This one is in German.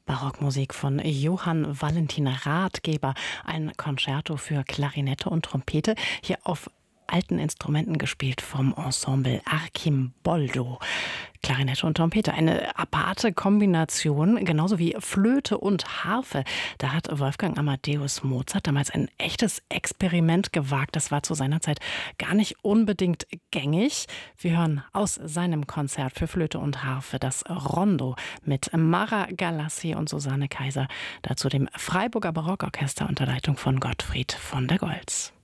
Barockmusik von Johann Valentin Rathgeber, ein Concerto für Klarinette und Trompete, hier auf alten Instrumenten gespielt vom Ensemble Archimboldo. Klarinette und Trompete, eine aparte Kombination, genauso wie Flöte und Harfe. Da hat Wolfgang Amadeus Mozart damals ein echtes Experiment gewagt. Das war zu seiner Zeit gar nicht unbedingt gängig. Wir hören aus seinem Konzert für Flöte und Harfe das Rondo mit Mara Galassi und Susanne Kaiser. Dazu dem Freiburger Barockorchester unter Leitung von Gottfried von der Goltz.